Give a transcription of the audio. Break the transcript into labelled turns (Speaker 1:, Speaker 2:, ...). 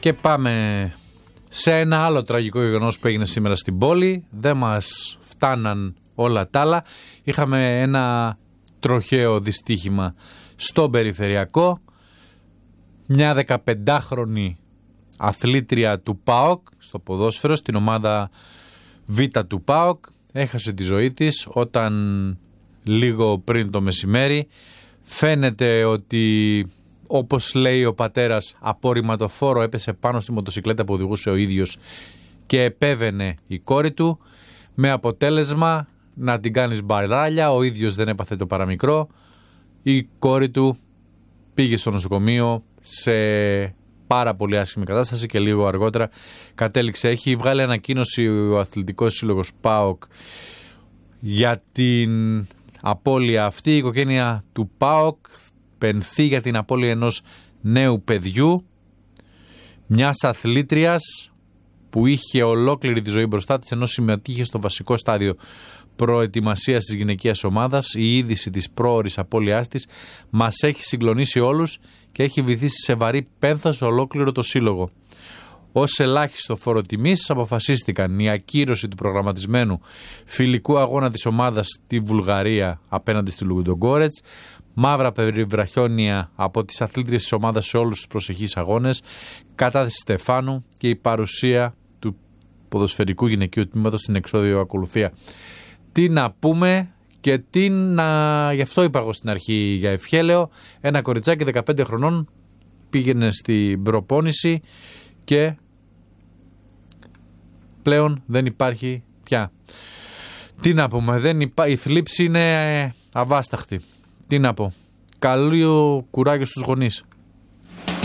Speaker 1: Και πάμε σε ένα άλλο τραγικό γεγονός που έγινε σήμερα στην πόλη. Δεν μας φτάναν όλα τα άλλα. Είχαμε ένα τροχαίο δυστύχημα στο περιφερειακό. Μια 15χρονη αθλήτρια του ΠΑΟΚ στο ποδόσφαιρο, στην ομάδα Β του ΠΑΟΚ, έχασε τη ζωή της όταν λίγο πριν το μεσημέρι φαίνεται ότι, όπως λέει ο πατέρας, απορριμματοφόρο έπεσε πάνω στη μοτοσικλέτα που οδηγούσε ο ίδιος και επέβαινε η κόρη του, με αποτέλεσμα να την κάνεις μπαράλια. Ο ίδιος δεν έπαθε το παραμικρό. Η κόρη του πήγε στο νοσοκομείο σε πάρα πολύ άσχημη κατάσταση και λίγο αργότερα κατέληξε. Έχει βγάλει ανακοίνωση ο Αθλητικός Σύλλογος ΠΑΟΚ για την απώλεια αυτή. Η οικογένεια του ΠΑΟΚ πενθεί για την απώλεια ενός νέου παιδιού, μιας αθλήτριας που είχε ολόκληρη τη ζωή μπροστά της, ενώ συμμετείχε στο βασικό στάδιο προετοιμασίας της γυναικείας ομάδας. Η είδηση της πρόωρης απώλειάς της μας έχει συγκλονίσει όλους και έχει βυθίσει σε βαρύ πένθος ολόκληρο το σύλλογο. Ως ελάχιστο φόρο τιμής αποφασίστηκαν η ακύρωση του προγραμματισμένου φιλικού αγώνα της ομάδας στη Βουλγαρία απέναντι στη Λουγκοντογκόρετς, μαύρα περιβραχιόνια από τις αθλήτριες της ομάδας σε όλους τους προσεχείς αγώνες, κατάθεση Στεφάνου και η παρουσία του ποδοσφαιρικού γυναικείου τμήματος στην εξώδιο ακολουθία. Τι να πούμε και γι' αυτό είπα εγώ στην αρχή για ευχέλαιο. Ένα κοριτσάκι 15 χρονών πήγαινε στην προπόνηση και πλέον δεν υπάρχει πια. Τι να πούμε, η θλίψη είναι αβάσταχτη. Τι να πω, καλό κουράγιο στους γονείς.